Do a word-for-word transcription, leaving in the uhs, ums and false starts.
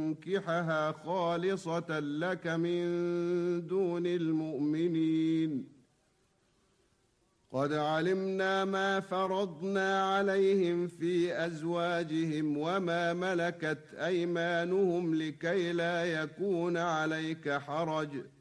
تنكحها خالصة لك من دون المؤمنين. قد علمنا ما فرضنا عليهم في أزواجهم وما ملكت أيمانهم لكي لا يكون عليك حرج